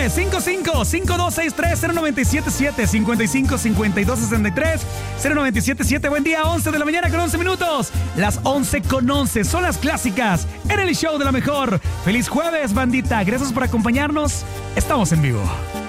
755-5263-0977, 55-5263-0977. Buen día, 11 de la mañana con 11 minutos. Las 11 con 11 son las clásicas en el show de la mejor. Feliz jueves, bandita. Gracias por acompañarnos. Estamos en vivo.